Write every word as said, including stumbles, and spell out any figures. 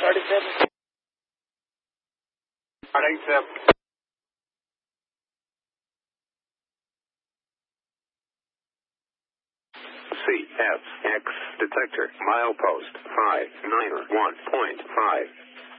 Start accept. Start accept. C F X detector milepost five nine one point five.